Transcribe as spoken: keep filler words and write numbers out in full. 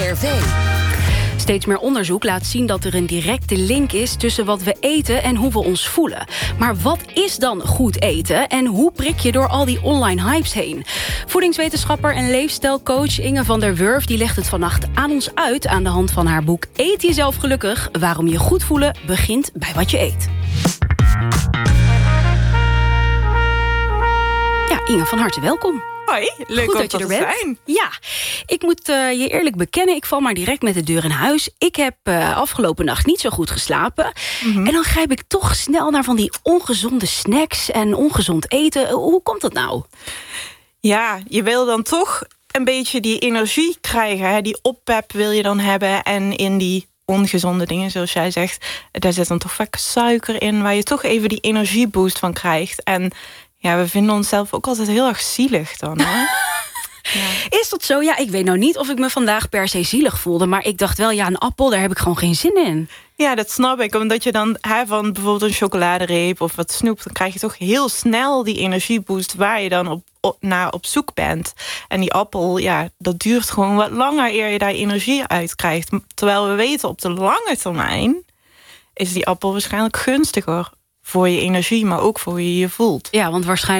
R V. Steeds meer onderzoek laat zien dat er een directe link is tussen wat we eten en hoe we ons voelen. Maar wat is dan goed eten en hoe prik je door al die online hypes heen? Voedingswetenschapper en leefstijlcoach Inge van der Wurf die legt het vannacht aan ons uit aan de hand van haar boek Eet jezelf gelukkig. Waarom je goed voelen begint bij wat je eet. Ja, Inge, van harte welkom. Hoi, leuk Goed om dat je er bent. zijn. Ja, ik moet uh, je eerlijk bekennen, ik val maar direct met de deur in huis. Ik heb uh, afgelopen nacht niet zo goed geslapen. Mm-hmm. En dan grijp ik toch snel naar van die ongezonde snacks en ongezond eten. Hoe komt dat nou? Ja, je wil dan toch een beetje die energie krijgen. Hè? Die oppep wil je dan hebben. En in die ongezonde dingen, zoals jij zegt, daar zit dan toch vaak suiker in, waar je toch even die energieboost van krijgt. En ja, we vinden onszelf ook altijd heel erg zielig dan, hè? Ja. Is dat zo? Ja, ik weet nou niet of ik me vandaag per se zielig voelde, maar ik dacht wel, ja, een appel, daar heb ik gewoon geen zin in. Ja, dat snap ik. Omdat je dan hè, van bijvoorbeeld een chocoladereep of wat snoep, dan krijg je toch heel snel die energieboost waar je dan op, op, naar op zoek bent. En die appel, ja, dat duurt gewoon wat langer eer je daar energie uit krijgt. Terwijl we weten, op de lange termijn is die appel waarschijnlijk gunstiger voor je energie, maar ook voor hoe je je voelt. Ja, want waarschijnlijk